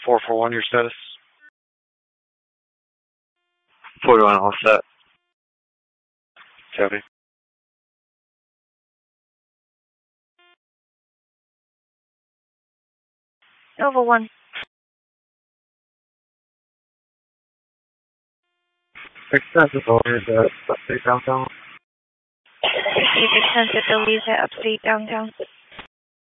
441, your status? 41, all set. Copy. Nova 1. Extensive orders at upstate downtown. Receive extensive delays at upstate downtown.